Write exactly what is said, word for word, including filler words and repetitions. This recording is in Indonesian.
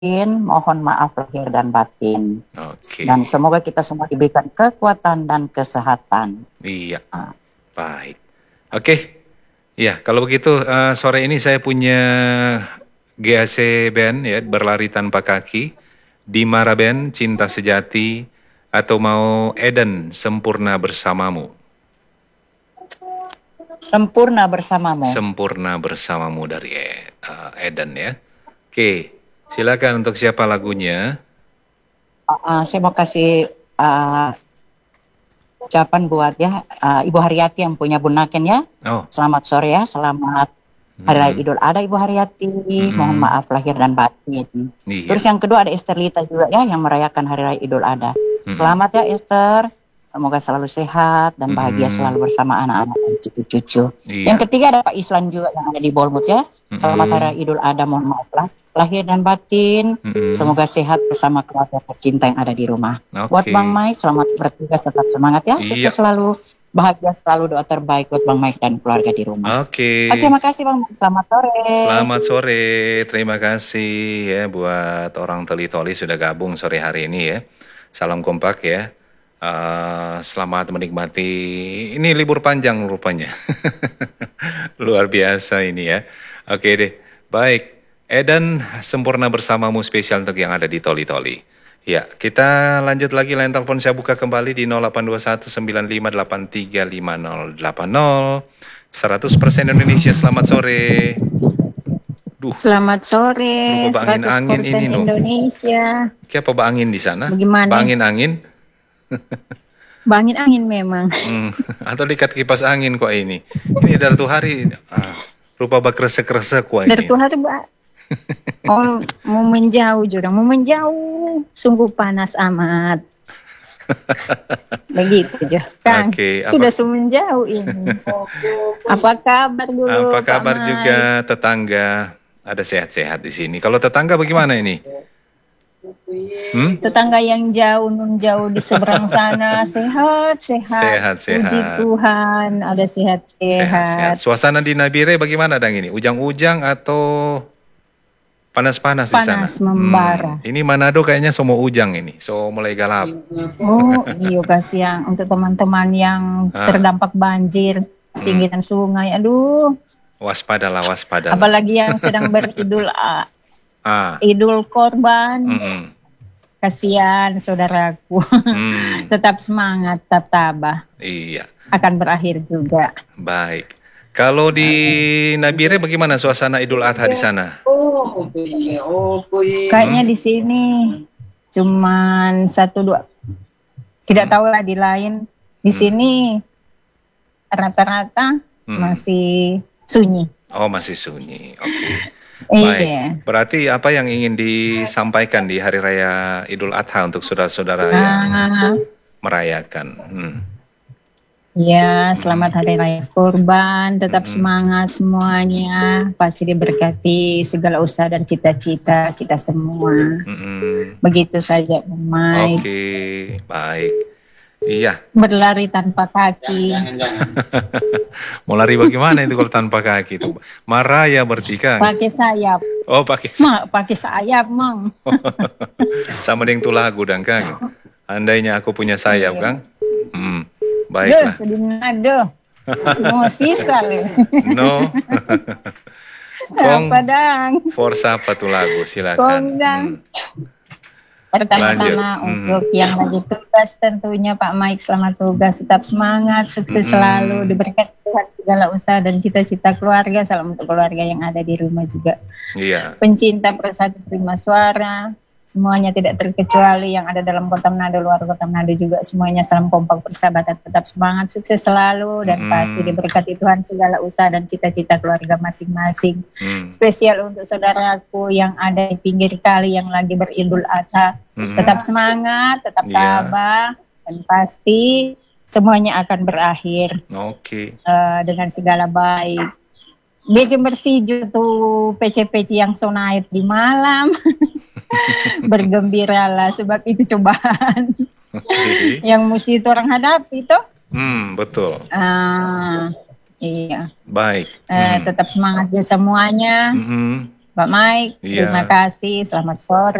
mohon maaf lahir dan batin. Oke. Dan semoga kita semua diberikan kekuatan dan kesehatan. Iya. Ah. Baik. Oke. Ya, kalau begitu uh, sore ini saya punya G A C Band ya, Berlari Tanpa Kaki, Dimara Band, Cinta Sejati, atau mau Eden, Sempurna Bersamamu. Sempurna bersamamu. Sempurna Bersamamu dari uh, Eden ya. Oke, silakan untuk siapa lagunya? Uh, uh, saya mau kasih uh, ucapan buat ya uh, Ibu Haryati yang punya Bunaken ya. Oh. Selamat sore ya, selamat Hari Raya Idul Adha Ibu Haryati. Hmm. Mohon maaf lahir dan batin. Iya. Terus yang kedua ada Esther Lita juga ya yang merayakan Hari Raya Idul Adha. Hmm. Selamat ya Esther. Semoga selalu sehat dan bahagia hmm. selalu bersama anak-anak dan cucu-cucu. Iya. Yang ketiga ada Pak Islan juga yang ada di Bolmut ya. Selamat hmm. Hari Raya Idul Adha, mohon maaf lah lahir dan batin. Hmm. Semoga sehat bersama keluarga tercinta yang ada di rumah. Okay. Buat Bang Mai, selamat bertugas, tetap semangat ya. Sukses iya. selalu, bahagia selalu, doa terbaik buat Bang Mai dan keluarga di rumah. Oke. Okay. Oke, makasih Bang. Selamat sore. Selamat sore. Terima kasih ya buat orang Toli-Toli sudah gabung sore hari ini ya. Salam kompak ya. Uh, selamat menikmati, ini libur panjang rupanya. Luar biasa ini ya. Oke deh, baik. Eden, Sempurna Bersamamu spesial untuk yang ada di Toli-Toli. Ya, kita lanjut lagi, line telepon saya buka kembali di nol delapan dua satu sembilan lima delapan tiga lima nol delapan nol. seratus persen Indonesia, selamat sore. Duh. Selamat sore, angin angin ini Indonesia. Kayak apa angin di sana? Bagaimana? Angin-angin? Bangin-angin memang. Hmm, atau dekat kipas angin kok ini. Ini dari tuh hari ah, rupa bak resek-resek kok ini. Dari tuh hari Mbak. Oh, mau menjauh jurang, mau menjauh. Sungguh panas amat. Begitu aja, Kang. Okay, sudah semenjauh ini. Apa kabar dulu? Apa kabar juga tetangga? Ada sehat-sehat di sini. Kalau tetangga bagaimana ini? Hmm? Tetangga yang jauh, nun jauh di seberang sana sehat, sehat. Sehat, sehat. Puji Tuhan, ada sehat, sehat. Sehat, sehat. Suasana di Nabire bagaimana dang ini? Ujang-ujang atau panas-panas di sana? Panas membara. Hmm. Ini Manado kayaknya semua ujang ini, so mulai galap. Oh, iya kasihan untuk teman-teman yang ah. terdampak banjir, pinggiran hmm. sungai. Aduh. Waspadalah, waspadalah. Apalagi yang sedang beridul ah. Idul Korban. Mm-hmm. Kasihan saudaraku. Mm. Tetap semangat, tetap tabah. Iya. Akan berakhir juga. Baik. Kalau di Nabire bagaimana suasana Idul Adha di sana? Kayaknya di sini cuman satu dua. Tidak hmm. tahu lah di lain. Di hmm. sini rata-rata hmm. masih sunyi. Oh, masih sunyi. Oke. Okay. Baik, iya. Berarti apa yang ingin disampaikan di Hari Raya Idul Adha untuk saudara-saudara uh, yang merayakan? Hmm. Ya, selamat Hari Raya Kurban, tetap hmm. semangat semuanya, pasti diberkati segala usaha dan cita-cita kita semua. Hmm. Begitu saja, Mike. Oke, okay, baik. Iya. Berlari tanpa kaki. Mau lari bagaimana itu kalau tanpa kaki itu? Maraya berarti kan? Pakai sayap. Oh, pakai sayap. Ma, pakai sayap, Mang. Sama dengan tuh lagu dan Kang. Andainya aku punya sayap, iya. Kang. Hmm, baiklah. Duh, sedih mau sisa le. No. Kong, apa dang? Forsa apa tuh lagu? Silakan. Kong dang. Hmm. Pertama-tama hmm. untuk yang lagi tugas tentunya Pak Mike, selamat tugas, tetap semangat, sukses hmm. selalu, diberikan segala usaha dan cita-cita keluarga. Salam untuk keluarga yang ada di rumah juga. Iya. Pencinta Persatu Prima Suara, semuanya tidak terkecuali yang ada dalam kota Manado, luar kota Manado juga, semuanya salam kompak persahabatan, tetap semangat, sukses selalu, dan hmm. pasti diberkati Tuhan segala usaha dan cita-cita keluarga masing-masing. Hmm. Spesial untuk saudaraku yang ada di pinggir kali yang lagi beridul adha, hmm. tetap semangat, tetap yeah. tabah, dan pasti semuanya akan berakhir okay. uh, dengan segala baik. Bikin bersih tuh P C P C yang so naik di malam. Bergembiralah sebab itu cobaan okay. yang mesti itu orang hadapi itu. Hmm, betul. Uh, iya. Baik. Uh, hmm. Tetap semangat ya semuanya. Mm-hmm. Pak Mike, Iya. terima kasih, selamat sore.